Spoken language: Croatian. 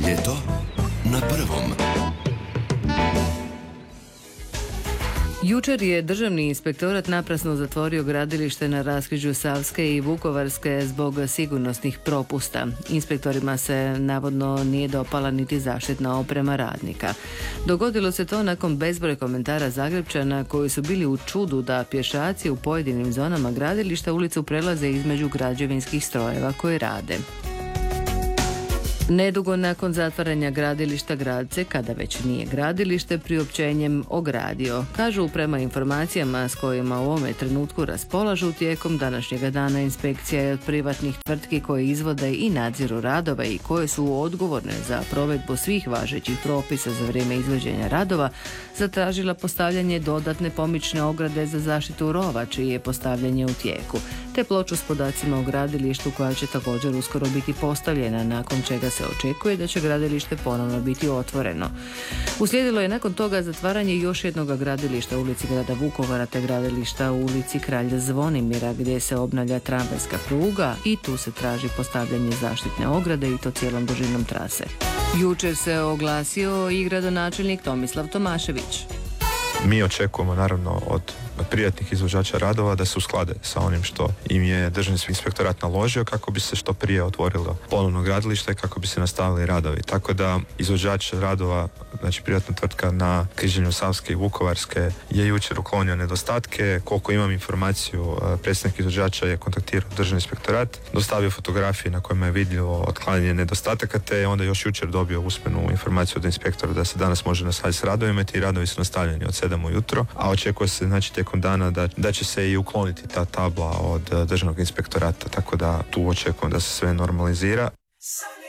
Ljeto na prvom. Jučer je Državni inspektorat naprasno zatvorio gradilište na raskrižju Savske i Vukovarske zbog sigurnosnih propusta. Inspektorima se navodno nije dopala niti zaštitna oprema radnika. Dogodilo se to nakon bezbroj komentara Zagrepčana koji su bili u čudu da pješaci u pojedinim zonama gradilišta ulicu prelaze između građevinskih strojeva koji rade. Nedugo nakon zatvaranja gradilišta grad se, kada već nije gradilište, priopćenjem ogradio. Kažu, prema informacijama s kojima u ovome trenutku raspolažu, tijekom današnjega dana inspekcija je od privatnih tvrtki koje izvode i nadziru radove i koje su odgovorne za provedbu svih važećih propisa za vrijeme izvođenja radova zatražila postavljanje dodatne pomične ograde za zaštitu rova, čije je postavljanje u tijeku, te ploču s podacima o gradilištu koja će također uskoro biti postavljena, nakon čega se očekuje da će gradilište ponovno biti otvoreno. Uslijedilo je nakon toga zatvaranje još jednog gradilišta u ulici grada Vukovara te gradilišta u ulici Kralja Zvonimira gdje se obnavlja tramvajska pruga i tu se traži postavljanje zaštitne ograde i to cijelom dužinom trase. Jučer se oglasio i gradonačelnik Tomislav Tomašević. Mi očekujemo naravno od privatnih izvođača radova da se usklade sa onim što im je Državni inspektorat naložio kako bi se što prije otvorilo ponovno gradilište i kako bi se nastavili radovi. Tako da izvođač radova, znači privatna tvrtka na križanju Savske i Vukovarske, je jučer uklonio nedostatke. Koliko imam informaciju, predstavnik izvođača je kontaktirao Državni inspektorat, dostavio fotografije na kojima je vidljivo otklanjanje nedostataka, te je onda još jučer dobio usmenu informaciju od inspektora da se danas može nastaviti s radovima. Ti radovi su nastavljeni od 7 ujutro, a očekuje se znači tijekom dana da će se i ukloniti ta tabla od Državnog inspektorata, tako da tu očekujem da se sve normalizira.